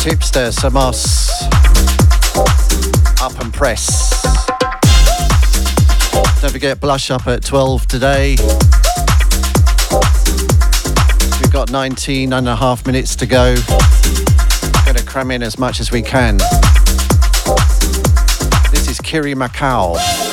Tipster, Samos, Up and Press. Don't forget Blush up at 12 today. We've got 19 and a half minutes to go. Going to cram in as much as we can. This is Kiri Macau.